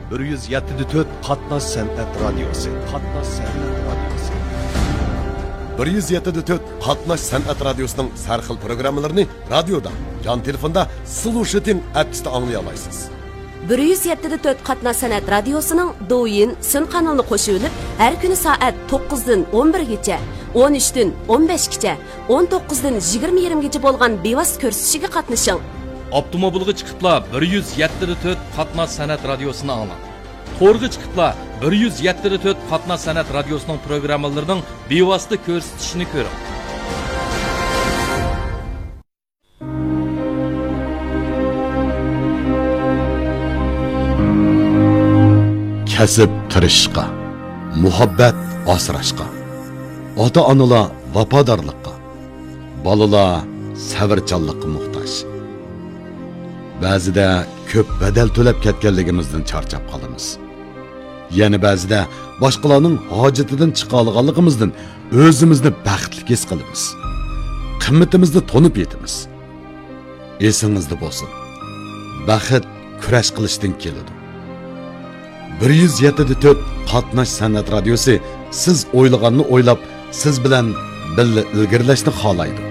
107.4 Qatnash san'at radiosi. 107.4 Qatnash san'at radiosining sarxil programmalarini radioda, jon telefonda Solution app'ida anglay olasiz. 107.4 Qatnash san'at radiosining Douyin Sun kanalini qo'shib olib, har kuni soat 9 dan 11 gacha, 13 dan 15 gacha, 19 dan 20:20 gacha bo'lgan bevosita ko'rsatishiga qatnashing. Avtomobilga chiqibla 107.4 Qatnash san'at radiosini anglang. To'rga chiqibla 107.4 Qatnash san'at radiosining programmalarining bevosita ko'rsatishini ko'ring. Kasb tirishqa, muhabbat asrashqa, ota-onalar vafodorlikqa, bolalar sabrchanlikqa muhtoj. Ba'zida ko'p badal to'lab ketganligimizdan charchab qolamiz. Yana ba'zida boshqalarning hojatidan chiqa olganligimizdan o'zimizni baxtli his qilamiz. Qimmatimizni tonib yetamiz. Esingizda bo'lsin. Baxt kurash qilishdan keladi. 107.4 Qatnash san'at radiosi siz o'ylaganni o'ylab, siz bilan birga ilgirlashni xohlaydi.